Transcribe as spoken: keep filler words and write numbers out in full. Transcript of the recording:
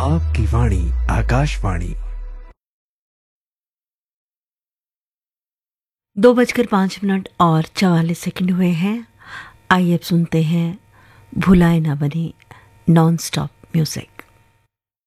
आपकी वाणी आकाशवाणी। दो बजकर पाँच मिनट और चवालीस सेकंड हुए हैं। आइए अब सुनते हैं भुलाए ना बनी नॉन स्टॉप म्यूजिक।